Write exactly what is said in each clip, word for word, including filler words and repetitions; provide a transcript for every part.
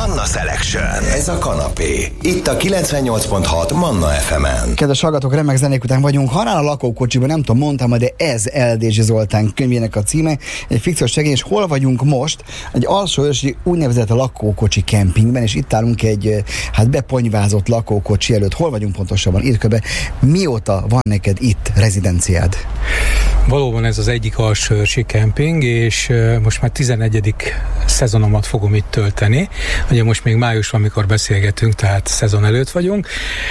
Manna Selection. Ez a kanapé. Itt a kilencvennyolc pont hat Manna ef emen. Kedves hallgatók, remek zenék után vagyunk. Halál a lakókocsiban, nem tudom, mondtam, de ez Eldézsi Zoltán könyvének a címe. Egy fikciós segély, és hol vagyunk most? Egy alsóörsi úgynevezett lakókocsi kempingben, és itt állunk egy hát beponyvázott lakókocsi előtt. Hol vagyunk pontosabban? Írd be, mióta van neked itt rezidenciád? Valóban ez az egyik alsóörsi kemping, és most már tizenegyedik szezonomat fogom itt tölteni. Ugye most még május van, amikor beszélgetünk, tehát szezon előtt vagyunk.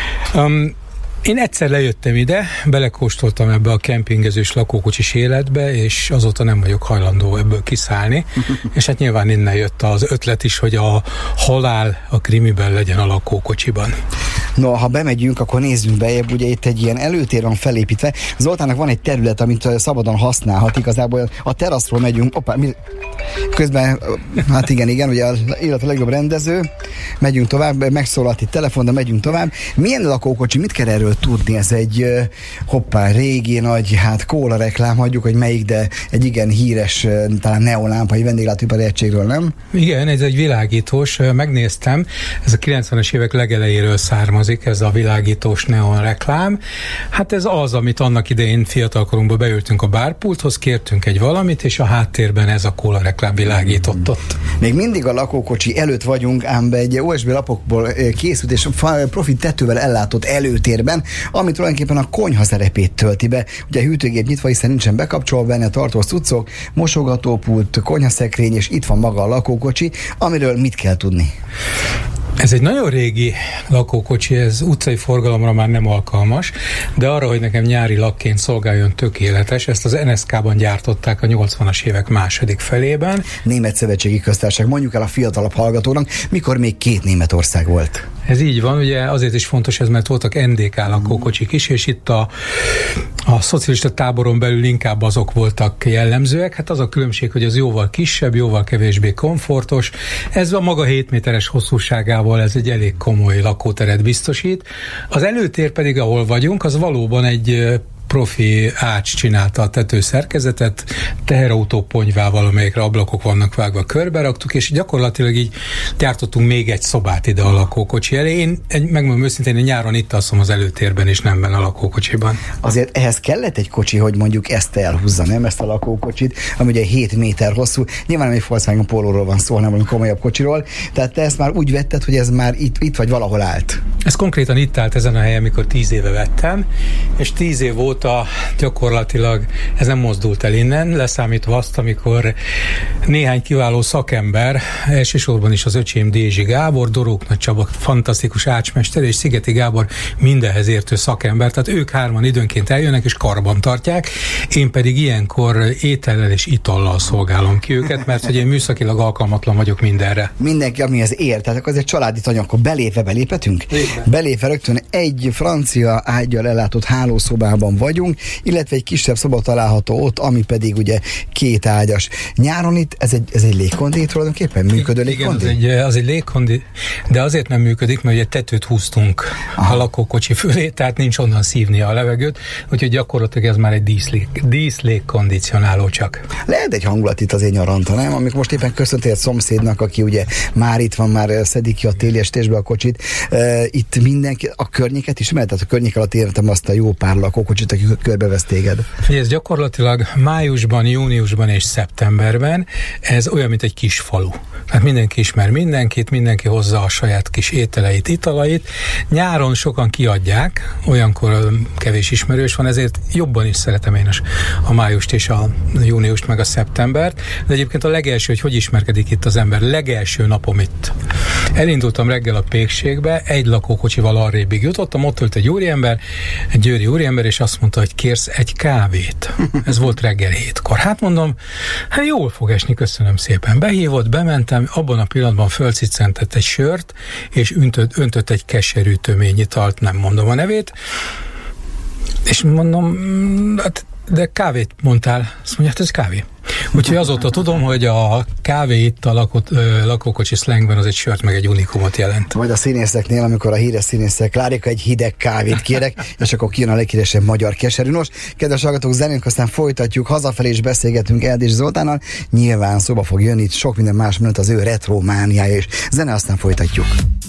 Um, Én egyszer lejöttem ide, belekóstoltam ebbe a kempingezős lakókocsis életbe, és azóta nem vagyok hajlandó ebből kiszállni. És hát nyilván innen jött az ötlet is, hogy a halál a krimiben legyen a lakókocsiban. No, ha bemegyünk, akkor nézzünk bejebb, ugye itt egy ilyen előtér van felépítve. Zoltánnak van egy terület, amit szabadon használhat, igazából a teraszról megyünk, opa, mi... közben, hát igen, igen, ugye az élet a legjobb rendező, megyünk tovább, megszólalt itt telefon, de megyünk tovább. Milyen lakókocsi, mit kell erről tudni? Ez egy hoppá, régi nagy, hát kóla reklám, hagyjuk, hogy melyik, de egy igen híres, talán neonlámpai vendéglátóipari egységről, nem? Igen, ez egy világítós, megnéztem, ez a kilencvenes évek legelejéről származik, ez a világítós neon reklám. Hát ez az, amit annak idején fiatalkorunkban beültünk a bárpulthoz, kértünk egy valamit, és a háttérben ez a kóla reklám világított ott. Még mindig a lakókocsi előtt vagyunk, ám be egy o es bé lapokból készült és profi tetővel ellátott előtérben, ami tulajdonképpen a konyha szerepét tölti be. Ugye a hűtőgép nyitva, hiszen nincsen bekapcsolva, benne tartós cuccok, mosogatópult, konyhaszekrény, és itt van maga a lakókocsi, amiről mit kell tudni? Ez egy nagyon régi lakókocsi, ez utcai forgalomra már nem alkalmas, de arra, hogy nekem nyári lakként szolgáljon, tökéletes. Ezt az en es ká-ban gyártották a nyolcvanas évek második felében. Német Szövetségi Köztársaság, mondjuk el a fiatalabb hallgatónak, mikor még két Németország volt. Ez így van, ugye azért is fontos ez, mert voltak en dé ká lakókocsik is, és itt a, a szocialista táboron belül inkább azok voltak jellemzőek. Hát az a különbség, hogy az jóval kisebb, jóval kevésbé komfortos. Ez a maga hét méteres hosszúságával ez egy elég komoly lakóteret biztosít. Az előtér pedig, ahol vagyunk, az valóban egy profi ács csinálta a tetőszerkezetet, teherautó ponyvával, amelyekre ablakok vannak vágva, körbe raktuk, és gyakorlatilag így gyártottunk még egy szobát ide a lakókocsi elé. Én megmondom őszintén, hogy nyáron itt alszom az előtérben, és nem benne a lakókocsiban. Azért ehhez kellett egy kocsi, hogy mondjuk ezt elhúzza, nem ezt a lakókocsit, ami ugye hét méter hosszú. Nyilván nem egy Volkswagen Pólóról van szó, hanem valami komolyabb kocsiról. Tehát te ezt már úgy vetted, hogy ez már itt, itt vagy valahol állt. Ez konkrétan itt állt ezen a helyen, amikor tíz éve vettem, és tíz év óta gyakorlatilag ez nem mozdult el innen, leszámítva azt, amikor néhány kiváló szakember, elsősorban is az öcsém Dézsi Gábor, Doróknagy Csaba fantasztikus ácsmester, és Szigeti Gábor mindenhez értő szakember, tehát ők hárman időnként eljönnek és karban tartják, én pedig ilyenkor étellel és itallal szolgálom ki őket, mert hogy én műszakilag alkalmatlan vagyok mindenre. Mindenki, amihez ér, tehát akkor ez egy családi tanya, akkor belépve beléphetünk? Lépve. Belépve rögtön egy francia ágyal ellátott hálószobában vagyunk, illetve egy kisebb szoba található ott, ami pedig ugye két ágyas. Nyáron itt ez egy, ez egy légkondi tulajdonképpen? Működő légkondi? Igen, az egy, az egy légkondi, de azért nem működik, mert ugye tetőt húztunk Aha. a lakókocsi fölé, tehát nincs onnan szívni a levegőt, úgyhogy gyakorlatilag ez már egy díszlég, díszlégkondicionáló csak. Lehet egy hangulat itt azért nyaranta, nem? Amikor most éppen köszöntél egy szomszédnak, aki ugye már itt van, már szedik ki a téli estésbe a kocsit. Uh, itt mindenki, a környéket is, mert tehát a környék alatt értem azt a jó pár lakókocsit, aki körbevesz téged. Ez gyakorlatilag májusban, júniusban és szeptemberben ez olyan, mint egy kis falu. Hát mindenki ismer mindenkit, mindenki hozza a saját kis ételeit, italait. Nyáron sokan kiadják, olyankor kevés ismerős van, ezért jobban is szeretem én a májust és a júniust, meg a szeptembert. De egyébként a legelső, hogy hogy ismerkedik itt az ember, legelső napom itt. Elindultam reggel a Pékségbe, egy lakókocsival arrébig jutottam, ott ült egy úriember, egy győri úriember, és azt mondta, hogy kérsz egy kávét. Ez volt reggel hétkor. Hát mondom, hát jól fog esni, köszönöm szépen. Behívott, bementem, abban a pillanatban fölciccentett egy sört, és öntött, öntött egy keserű töményitalt, nem mondom a nevét, és mondom, hát de kávét mondtál. Azt mondja, hát ez kávé. Úgyhogy azóta tudom, hogy a kávé itt a lakó, lakókocsi szlengben az egy sört meg egy unikumot jelent. Vagy a színészeknél, amikor a híres színészek, Klárika, egy hideg kávét kérek, és akkor kijön a leghíresebb magyar keserű. Nos, kedves hallgatók, zenünk, aztán folytatjuk, hazafelé is beszélgetünk Erdés Zoltánnal. Nyilván szóba fog jönni itt sok minden más mellett az ő retromániája és zene, aztán folytatjuk.